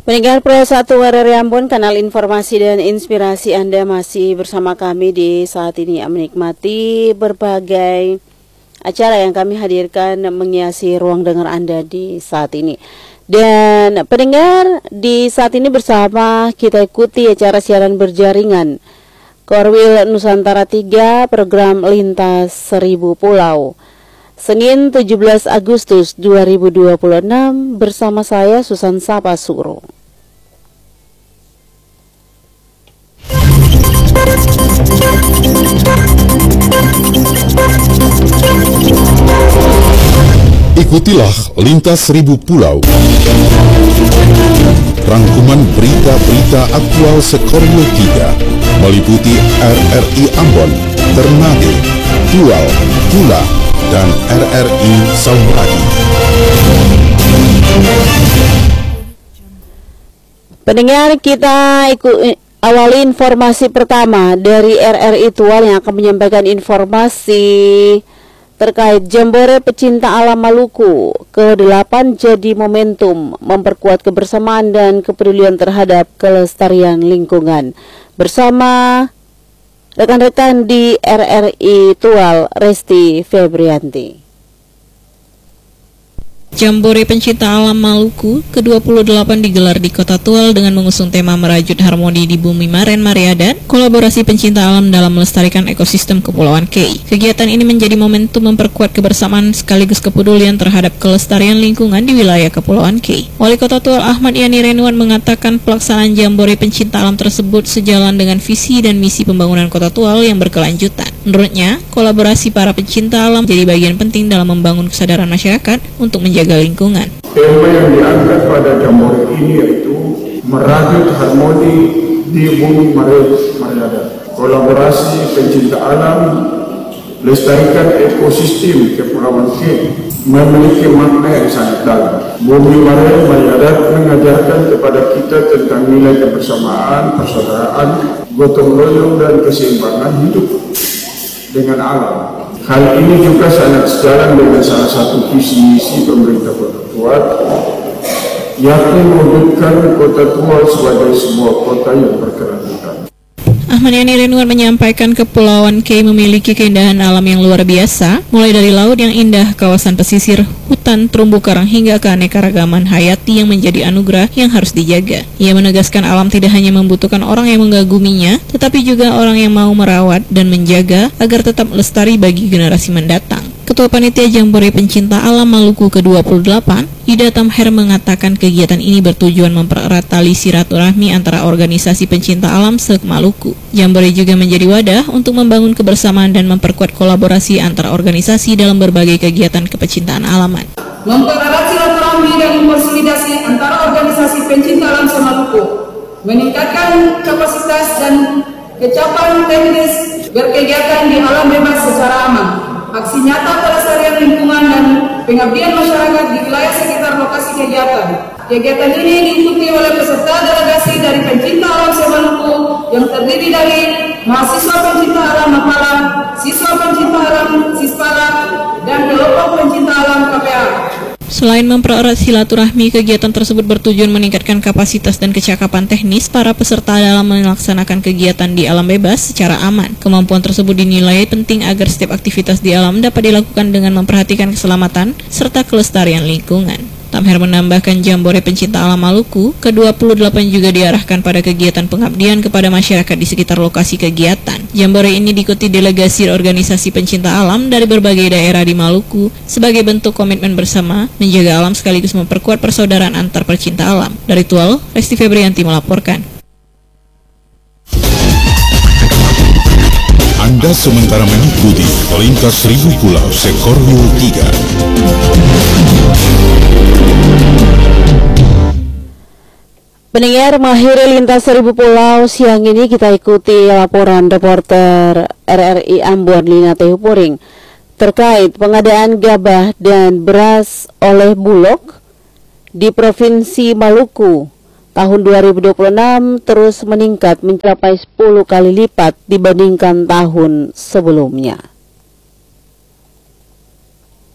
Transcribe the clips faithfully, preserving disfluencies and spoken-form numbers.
Pendengar Pro satu R R I Ambon, kanal informasi dan inspirasi Anda masih bersama kami di saat ini menikmati berbagai acara yang kami hadirkan menghiasi ruang dengar Anda di saat ini. Dan pendengar, di saat ini bersama kita ikuti acara siaran berjaringan Korwil Nusantara tiga, program Lintas Seribu Pulau, Senin tujuh belas Agustus dua ribu dua puluh enam, bersama saya Susan Sapasuro. Ikutilah Lintas Seribu Pulau, rangkuman berita-berita aktual Sekorwil tiga, meliputi R R I Ambon, Ternate, Tual, Tula, dan R R I Sauraki. Pendengar, kita ikut awali informasi pertama dari R R I Tual yang akan menyampaikan informasi terkait Jambore Pecinta Alam Maluku ke delapan jadi momentum memperkuat kebersamaan dan kepedulian terhadap kelestarian lingkungan. Bersama rekan-rekan di R R I Tual, Resti Febrianti. Jambore Pencinta Alam Maluku ke dua puluh delapan digelar di Kota Tual dengan mengusung tema Merajut Harmoni di Bumi Maren Maria dan kolaborasi pencinta alam dalam melestarikan ekosistem Kepulauan Kei. Kegiatan ini menjadi momentum memperkuat kebersamaan sekaligus kepedulian terhadap kelestarian lingkungan di wilayah Kepulauan Kei. Wali Kota Tual Ahmad Yani Renuan mengatakan pelaksanaan Jambore Pencinta Alam tersebut sejalan dengan visi dan misi pembangunan Kota Tual yang berkelanjutan. Menurutnya, kolaborasi para pencinta alam jadi bagian penting dalam membangun kesadaran masyarakat untuk menjaga lingkungan. Tema yang diangkat pada Jambore ini yaitu merajut harmoni di Bumi Maren Mariadan. Kolaborasi pencinta alam, lestarikan ekosistem Kepulauan Kei memiliki makna yang sangat dalam. Bumi Maren Mariadan mengajarkan kepada kita tentang nilai kebersamaan, persaudaraan, gotong royong dan keseimbangan hidup dengan alam. Hal ini juga sangat sejalan dengan salah satu visi misi pemerintah Kota Tual, yakni mewujudkan Kota Tual sebagai sebuah kota yang berkelanjutan. Ahmad Yani Renuan menyampaikan Kepulauan Kei memiliki keindahan alam yang luar biasa, mulai dari laut yang indah, kawasan pesisir, hutan, terumbu karang, hingga keanekaragaman hayati yang menjadi anugerah yang harus dijaga. Ia menegaskan alam tidak hanya membutuhkan orang yang mengaguminya, tetapi juga orang yang mau merawat dan menjaga agar tetap lestari bagi generasi mendatang. Ketua Panitia Jambore Pencinta Alam Maluku ke dua puluh delapan, Ida Tamher, mengatakan kegiatan ini bertujuan mempererat tali silaturahmi antara organisasi pencinta alam se-Maluku. Jambore juga menjadi wadah untuk membangun kebersamaan dan memperkuat kolaborasi antara organisasi dalam berbagai kegiatan kepecintaan alaman. Mempererat silaturahmi dan konsolidasi antara organisasi pencinta alam se-Maluku, meningkatkan kapasitas dan kecapan teknis berkegiatan di alam bebas secara aman. Aksi nyata pelestarian lingkungan dan pengabdian masyarakat di wilayah sekitar lokasi kegiatan. Kegiatan ini diikuti oleh peserta delegasi dari pencinta alam se-Maluku yang terdiri dari mahasiswa pencinta alam Mapala, siswa pencinta alam Sispala, dan kelompok pencinta alam K P A. Selain mempererat silaturahmi, kegiatan tersebut bertujuan meningkatkan kapasitas dan kecakapan teknis para peserta dalam melaksanakan kegiatan di alam bebas secara aman. Kemampuan tersebut dinilai penting agar setiap aktivitas di alam dapat dilakukan dengan memperhatikan keselamatan serta kelestarian lingkungan. Tamher menambahkan Jambore Pencinta Alam Maluku ke dua puluh delapan juga diarahkan pada kegiatan pengabdian kepada masyarakat di sekitar lokasi kegiatan. Jambore ini diikuti delegasi organisasi pencinta alam dari berbagai daerah di Maluku sebagai bentuk komitmen bersama menjaga alam sekaligus memperkuat persaudaraan antar pecinta alam. Dari Tual, Resti Febrianti melaporkan. Anda sementara mengikuti Lintas Seribu Pulau Sekorwil tiga. Pendengar, mengakhiri Lintas Seribu Pulau siang ini kita ikuti laporan reporter R R I Ambon Lina Tehupuring terkait pengadaan gabah dan beras oleh Bulog di Provinsi Maluku tahun dua ribu dua puluh enam terus meningkat mencapai sepuluh kali lipat dibandingkan tahun sebelumnya.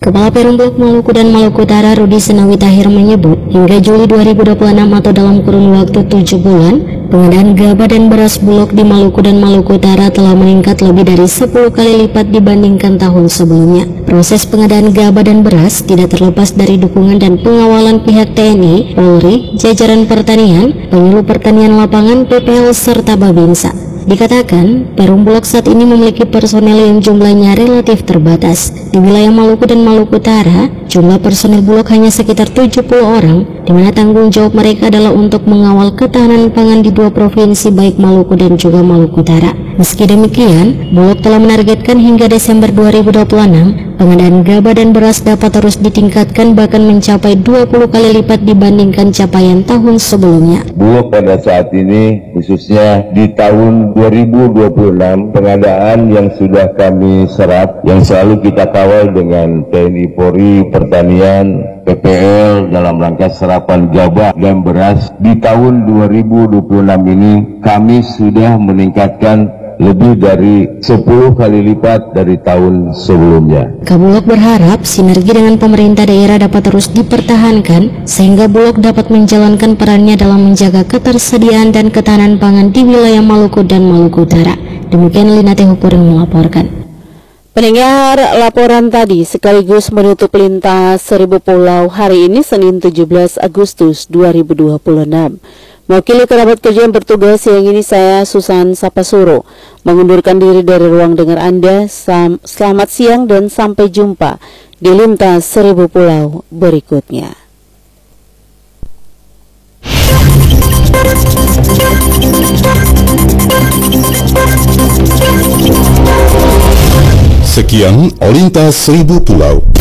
Kepala Perum Bulog Maluku dan Maluku Utara Rudi Senawi Tahir menyebut hingga Juli dua ribu dua puluh enam atau dalam kurun waktu tujuh bulan, pengadaan gabah dan beras Bulog di Maluku dan Maluku Utara telah meningkat lebih dari sepuluh kali lipat dibandingkan tahun sebelumnya. Proses pengadaan gabah dan beras tidak terlepas dari dukungan dan pengawalan pihak T N I, Polri, jajaran pertanian, penyuluh pertanian lapangan, P P L, serta Babinsa. Dikatakan, Perum Bulog saat ini memiliki personel yang jumlahnya relatif terbatas. Di wilayah Maluku dan Maluku Utara, jumlah personel Bulog hanya sekitar tujuh puluh orang, di mana tanggung jawab mereka adalah untuk mengawal ketahanan pangan di dua provinsi baik Maluku dan juga Maluku Utara. Meski demikian, Bulog telah menargetkan hingga Desember dua ribu dua puluh enam, pengadaan gabah dan beras dapat terus ditingkatkan bahkan mencapai dua puluh kali lipat dibandingkan capaian tahun sebelumnya. Bulog pada saat ini, khususnya di tahun dua ribu dua puluh enam, pengadaan yang sudah kami serap, yang selalu kita kawal dengan T N I, Polri, Pertanian, P P L dalam rangka serapan gabah dan beras, di tahun dua ribu dua puluh enam ini kami sudah meningkatkan lebih dari sepuluh kali lipat dari tahun sebelumnya. Kabulog berharap sinergi dengan pemerintah daerah dapat terus dipertahankan sehingga Bulog dapat menjalankan perannya dalam menjaga ketersediaan dan ketahanan pangan di wilayah Maluku dan Maluku Utara. Demikian Lina Tehupur yang melaporkan. Pendengar, laporan tadi sekaligus menutup lintas seribu pulau hari ini Senin tujuh belas Agustus dua ribu dua puluh enam. Mewakili kerabat kerja yang bertugas siang ini, saya Susan Sapasuro mengundurkan diri dari ruang dengar Anda. Selamat siang dan sampai jumpa di lintas seribu pulau berikutnya. Sekian lintas seribu pulau.